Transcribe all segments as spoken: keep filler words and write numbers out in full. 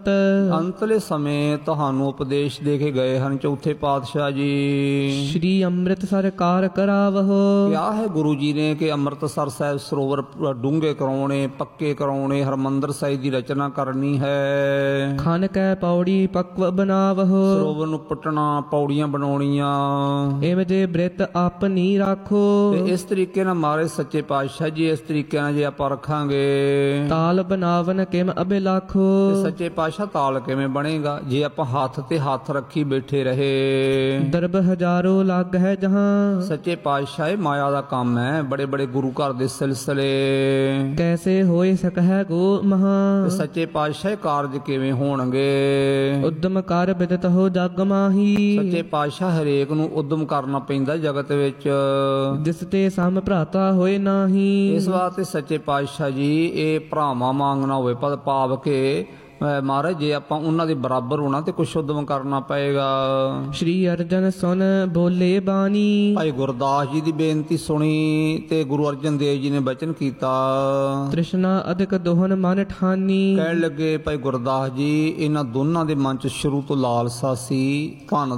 ਅੰਤਲੇ ਸਮੇਂ ਤੁਹਾਨੂੰ ਉਪਦੇਸ਼ ਦੇ ਕੇ ਗਏ ਹਨ ਚੌਥੇ ਪਾਤਸ਼ਾਹ ਜੀ। ਸ਼੍ਰੀ ਅੰਮ੍ਰਿਤਸਰ ਕਾਰ ਕਰਾਵਹੋ। ਕਿਹਾ ਹੈ ਗੁਰੂ ਜੀ ਨੇ ਕਿ ਅੰਮ੍ਰਿਤਸਰ ਸਾਹਿਬ ਸਰੋਵਰ ਡੂੰਘੇ ਕਰਾਉਣੇ, ਪੱਕੇ ਕਰਾਉਣੇ, ਹਰਿਮੰਦਰ ਸਾਹਿਬ ਦੀ ਰਚਨਾ ਕਰਨੀ ਹੈ। ਖਨ ਕੈ ਪੌੜੀ ਪਕਵ ਬਨਾਵਹੋ। ਸਰੋਵਰ ਨੂੰ ਪੁੱਟਣਾ, ਪੌੜੀਆਂ ਬਣਾਉਣੀਆਂ। ਇਵੇਂ ਜੇ ਬ੍ਰਿਤ ਆਪਣੀ ਰਾਖੋ। ਤੇ ਇਸ ਤਰੀਕੇ ਨਾਲ ਮਾਰੇ ਸੱਚੇ ਪਾਤਸ਼ਾਹ ਜੀ, ਇਸ ਤਰੀਕੇ ਨਾਲ ਜੇ ਆਪਾਂ ਰੱਖਾਂਗੇ ਤਾਲ ਬਨਾਵਨ ਕਿਮ ਅਬਿਲਾਖੋ। ਤੇ ਸੱਚੇ ਪਾਤਸ਼ਾਹ ਤਾਲ ਕਿਵੇਂ ਬਣੇਗਾ ਜੇ ਆਪਾਂ ਹੱਥ ਤੇ ਹੱਥ ਰੱਖੀ ਬੈਠੇ ਰਹੇ। ਦਰਬ ਹਜ਼ਾਰੋ ਲੱਗ ਹੈ ਜਹਾਂ। ਸੱਚੇ ਪਾਤਸ਼ਾਹ ਇਹ ਮਾਇਆ ਦਾ ਕੰਮ ਹੈ, ਬੜੇ ਬੜੇ ਗੁਰੂ ਘਰ ਦੇ ਸਿਲਸਿਲੇ। ਕੈਸੇ ਹੋਏ ਸਕਹਿ ਗੋ ਮਹਾ। ਤੇ ਸੱਚੇ ਪਾਤਸ਼ਾਹ ਕਾਰਜ ਕਿਵੇਂ ਹੋਣਗੇ। ਉਦਮ ਕਰ ਬਿਦਤ ਹੋ ਜਗ ਮਾਹੀ। ਸੱਚੇ ਪਾਤਸ਼ਾਹ ਹਰੇਕ ਨੂੰ ਉਦਮ ਕਰਨਾ ਪੈਂਦਾ ਜਗਤ ਵਿੱਚ, ਜਿਸ ਤੇ ਸਮ ਭਰਾਤਾ ਹੋਏ ਨਾਹੀ। ਇਸ ਵਾਸਤੇ ਸੱਚੇ ਪਾਤਸ਼ਾਹ ਜੀ ਇਹ ਭਰਾਵਾਂ ਮੰਗਣਾ ਹੋਵੇ ਪਦ ਪਾਵ ਕੇ ਮਹਾਰਾਜ ਜੇ ਆਪਾਂ ਉਹਨਾਂ ਦੇ ਬਰਾਬਰ ਹੋਣਾ ਤੇ ਕੁਛ ਉਦਮ ਕਰਨਾ ਪਏਗਾ। ਸ਼੍ਰੀ ਅਰਜਨ ਸੁਨ ਬੋਲੇ ਬਾਣੀ। ਭਾਈ ਗੁਰਦਾਸ ਜੀ ਦੀ ਬੇਨਤੀ ਸੁਣੀ ਤੇ ਗੁਰੂ ਅਰਜਨ ਦੇਵ ਜੀ ਨੇ ਬਚਨ ਕੀਤਾ। ਤ੍ਰਿਸ਼ਨਾ ਅਧਿਕ ਦੋਹਨ ਮਨ ਠਾਨੀ। ਕਹਿਣ ਲੱਗੇ ਭਾਈ ਗੁਰਦਾਸ ਜੀ ਇਹਨਾਂ ਦੋਨਾਂ ਦੇ ਮਨ ਚ ਸ਼ੁਰੂ ਤੋਂ ਲਾਲਸਾ ਸੀ ਧਨ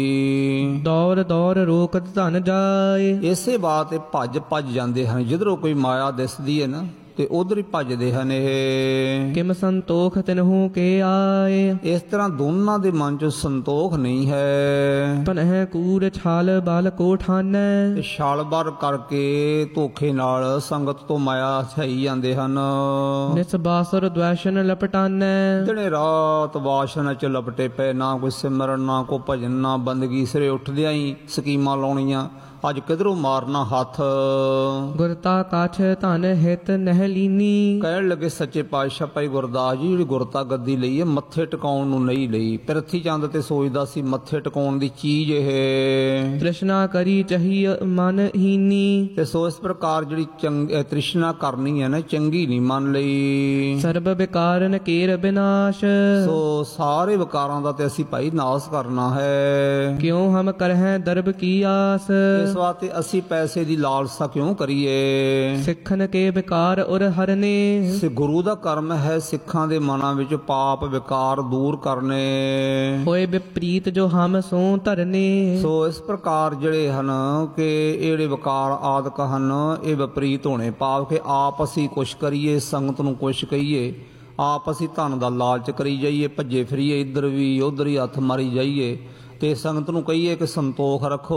ਦੀ। ਦੌਰ ਦੌਰ ਰੋਕਤ ਧਨ ਜਾਏ। ਇਸੇ ਬਾਤ ਤੇ ਭੱਜ ਭੱਜ ਜਾਂਦੇ ਹਨ, ਜਿੱਧਰੋਂ ਕੋਈ ਮਾਇਆ ਦਿਸਦੀ ਹੈ ਨਾ ਤੇ ਉਧਰ ਹੀ ਭੱਜਦੇ ਹਨ ਇਹ। ਕਿਮ ਸੰਤੋਖ ਤਿਨਹੂ ਕੇ ਆਏ। ਇਸ ਤਰ੍ਹਾਂ ਦੋਨਾਂ ਦੇ ਮਨ ਚ ਸੰਤੋਖ ਨਹੀਂ ਹੈ। ਤਨਹਿ ਕੂੜ ਛਾਲ ਬਲ ਕੋ ਠਾਨੈ। ਤੇ ਛਾਲਬਰ ਕਰਕੇ ਧੋਖੇ ਨਾਲ ਸੰਗਤ ਤੋਂ ਮਾਇਆ ਛਾਈ ਜਾਂਦੇ ਹਨ। ਨਿਸ ਬਾਸਰ ਦਵੈਸ਼ਨ ਲਪਟਾਨੈ। ਦਿਨੇ ਰਾਤ ਵਾਸ਼ਨਾ ਚ ਲਪਟੇ ਪਏ, ਨਾ ਕੋਈ ਸਿਮਰਨ, ਨਾ ਕੋਈ ਭਜਨ, ਨਾ ਬੰਦਗੀ। ਸਿਰੇ ਉੱਠਦਿਆਂ ਹੀ ਸਕੀਮਾਂ ਲਾਉਣੀਆਂ, ਅੱਜ ਕਿਧਰੋਂ ਮਾਰਨਾ ਹੱਥ। ਗੁਰਤਾ ਕਾਛ ਧਨ ਹਿਤ ਨਹਿ ਲੀਨੀ। ਕਹਿਣ ਲੱਗੇ ਸੱਚੇ ਪਾਤਸ਼ਾਹ ਭਾਈ ਗੁਰਦਾਸ ਜੀ ਜਿਹੜੀ ਗੁਰਤਾ ਗੱਦੀ ਲਈ ਹੈ ਮੱਥੇ ਟਿਕਾਉਣ ਨੂੰ ਨਹੀਂ ਲਈ। ਪਿਰਥੀ ਚੰਦ ਤੇ ਸੋਚਦਾ ਸੀ ਮੱਥੇ ਟਿਕਾਉਣ ਦੀ ਚੀਜ਼ ਇਹ। ਤ੍ਰਿਸ਼ਨਾ ਕਰੀ ਚਹੀ ਮਨ ਹੀਨੀ। ਤੇ ਸੋ ਇਸ ਪ੍ਰਕਾਰ ਜਿਹੜੀ ਚੰਗ ਤ੍ਰਿਸ਼ਨਾ ਕਰਨੀ ਹੈ ਨਾ ਚੰਗੀ ਨਹੀਂ ਮੰਨ ਲਈ। ਸਰਬ ਵਿਕਾਰਨ ਕੇਰ ਬਿਨਾਸ਼। ਸੋ ਸਾਰੇ ਵਿਕਾਰਾਂ ਦਾ ਤੇ ਅਸੀਂ ਭਾਈ ਨਾਸ਼ ਕਰਨਾ ਹੈ। ਕਿਉਂ ਹਮ ਕਰਹਿ ਦਰਬ ਕੀ ਆਸ। ਇਸ ਵਾਸਤੇ ਅਸੀਂ ਪੈਸੇ ਦੀ ਲਾਲਸਾ ਕਿਉਂ ਕਰੀਏ। ਸਿੱਖਨ ਕੇ ਵਿਕਾਰ ਉਰ ਹਰਨੇ। ਸੇ ਗੁਰੂ ਦਾ ਕਰਮ ਹੈ ਸਿੱਖਾਂ ਦੇ ਮਨਾਂ ਵਿੱਚ ਪਾਪ ਵਿਕਾਰ ਦੂਰ ਕਰਨੇ। ਹੋਏ ਵਿਪਰੀਤ ਜੋ ਹਮ ਸੋ ਧਰਨੇ। ਸੋ ਇਸ ਪ੍ਰਕਾਰ ਜਿਹੜੇ ਹਨ ਕਿ ਇਹ ਜਿਹੜੇ ਵਿਕਾਰ ਆਦਿਕ ਹਨ ਇਹ ਵਿਪਰੀਤ ਹੋਣੇ, ਪਾਪ ਕੇ ਆਪ ਅਸੀਂ ਕੁਛ ਕਰੀਏ, ਸੰਗਤ ਨੂੰ ਕੁਛ ਕਹੀਏ, ਆਪ ਅਸੀਂ ਧਨ ਦਾ ਲਾਲਚ ਕਰੀ ਜਾਈਏ, ਭੱਜੇ ਫਿਰੀਏ ਇੱਧਰ ਵੀ ਉੱਧਰ ਹੀ ਹੱਥ ਮਾਰੀ ਜਾਈਏ ਤੇ ਸੰਗਤ ਨੂੰ ਕਹੀਏ ਕਿ ਸੰਤੋਖ ਰੱਖੋ।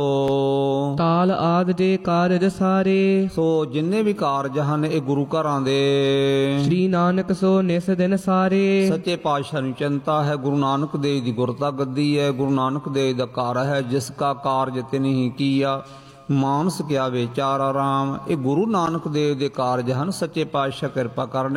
ਤਾਲ ਆਦ ਜੇ ਕਾਰਜ ਸਾਰੇ। ਸੋ ਜਿੰਨੇ ਵੀ ਕਾਰਜ ਹਨ ਇਹ ਗੁਰੂ ਘਰਾਂ ਦੇ। ਸ਼੍ਰੀ ਨਾਨਕ ਸੋ ਨਿਸ ਦਿਨ ਸਾਰੇ। ਸੱਚੇ ਪਾਤਸ਼ਾਹ ਨੂੰ ਚਿੰਤਾ ਹੈ, ਗੁਰੂ ਨਾਨਕ ਦੇਵ ਦੀ ਗੁਰਤਾ ਗੱਦੀ ਹੈ, ਗੁਰੂ ਨਾਨਕ ਦੇਵ ਦਾ ਘਰ ਹੈ। ਜਿਸ ਕਾ ਕਾਰਜ ਤਿਨਿ ਕੀਆ ਮਾਨਸ ਕਿਆ ਵਿਚਾਰ ਆਰਾਮ। ਇਹ ਗੁਰੂ ਨਾਨਕ ਦੇਵ ਦੇ ਕਾਰਜ ਹਨ। ਸੱਚੇ ਪਾਤਸ਼ਾਹ ਕਿਰਪਾ ਕਰਨ।